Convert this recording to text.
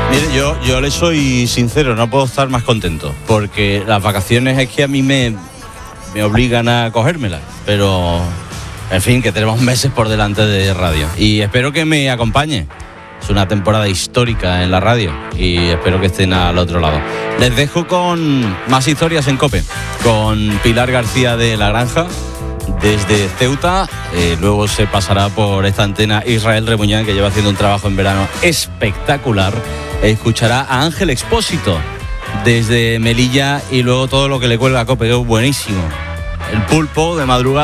Mire, yo le soy sincero, no puedo estar más contento, porque las vacaciones es que a mí me obligan a cogérmelas, pero en fin, que tenemos meses por delante de radio y espero que me acompañe. Es una temporada histórica en la radio y espero que estén al otro lado. Les dejo con más historias en COPE, con Pilar García de La Granja desde Ceuta. Luego se pasará por esta antena Israel Remuñán, que lleva haciendo un trabajo en verano espectacular. Escuchará a Ángel Expósito desde Melilla y luego todo lo que le cuelga a COPE, que es buenísimo. El pulpo de madrugada.